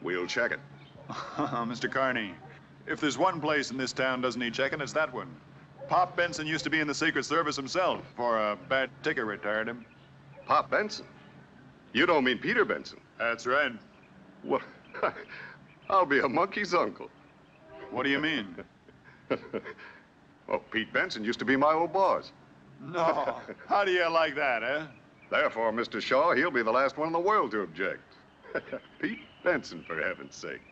We'll check it. Mr. Carney, if there's one place in this town doesn't need checking, it's that one. Pop Benson used to be in the Secret Service himself. For a bad ticket retired him. Pop Benson? You don't mean Peter Benson? That's right. Well, I'll be a monkey's uncle. What do you mean? Well, Pete Benson used to be my old boss. No. How do you like that, eh? Therefore, Mr. Shaw, he'll be the last one in the world to object. Pete Benson, for heaven's sake.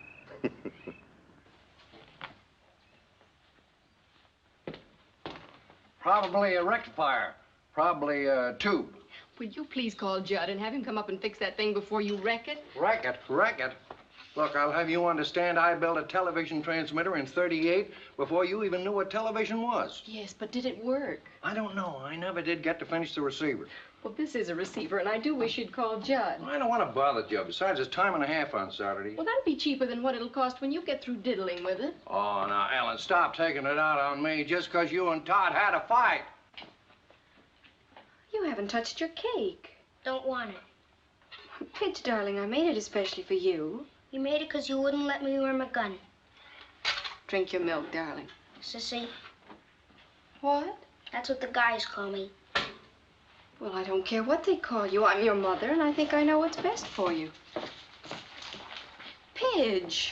Probably a rectifier. Probably a tube. Would you please call Judd and have him come up and fix that thing before you wreck it? Wreck it? Wreck it? Look, I'll have you understand I built a television transmitter in '38 before you even knew what television was. Yes, but did it work? I don't know. I never did get to finish the receiver. Well, this is a receiver, and I do wish you'd call Judd. I don't want to bother Joe. Besides, it's time and a half on Saturday. Well, that'll be cheaper than what it'll cost when you get through diddling with it. Oh, now, Ellen, stop taking it out on me just because you and Todd had a fight. You haven't touched your cake. Don't want it. Pidge, darling, I made it especially for you. You made it because you wouldn't let me wear my gun. Drink your milk, darling. Sissy, What? that's what the guys call me. Well, I don't care what they call you. I'm your mother, and I think I know what's best for you. Pidge.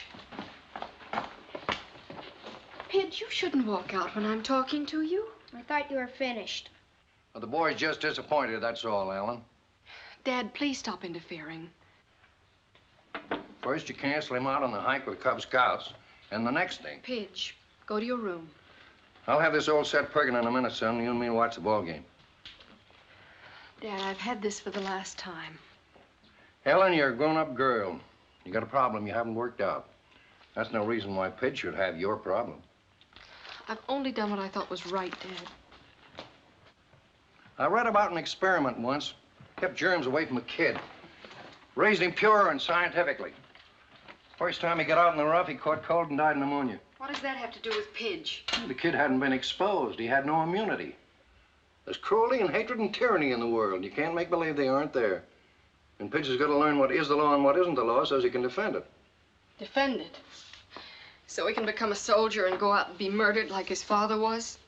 Pidge, you shouldn't walk out when I'm talking to you. I thought you were finished. Well, the boy's just disappointed, that's all, Ellen. Dad, please stop interfering. First, you cancel him out on the hike with Cub Scouts, and the next thing... Pidge, go to your room. I'll have this old set perking in a minute, son. You and me watch the ball game. Dad, I've had this for the last time. Ellen, you're a grown-up girl. You got a problem you haven't worked out. That's no reason why Pidge should have your problem. I've only done what I thought was right, Dad. I read about an experiment once. Kept germs away from a kid. Raised him pure and scientifically. First time he got out in the rough, he caught cold and died of pneumonia. What does that have to do with Pidge? The kid hadn't been exposed. He had no immunity. There's cruelty and hatred and tyranny in the world. You can't make believe they aren't there. And Pidge has got to learn what is the law and what isn't the law so he can defend it. Defend it? So he can become a soldier and go out and be murdered like his father was?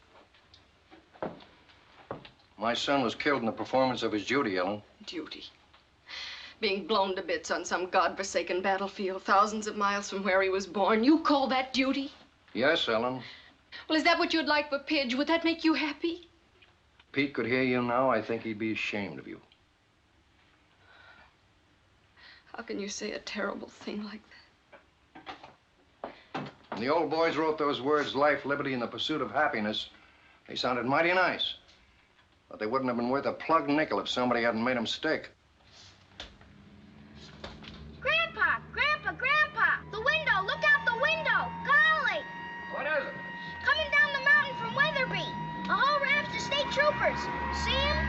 My son was killed in the performance of his duty, Ellen. Duty. Being blown to bits on some godforsaken battlefield thousands of miles from where he was born. You call that duty? Yes, Ellen. Well, is that what you'd like for Pidge? Would that make you happy? Pete could hear you now, I think he'd be ashamed of you. How can you say a terrible thing like that? When the old boys wrote those words, life, liberty, and the pursuit of happiness, they sounded mighty nice. But they wouldn't have been worth a plugged nickel if somebody hadn't made them stick. Grandpa! Grandpa! Grandpa! The window! Look out the window! Golly! What is it? Coming down the mountain from Weatherby. A whole raft of state troopers. See 'em?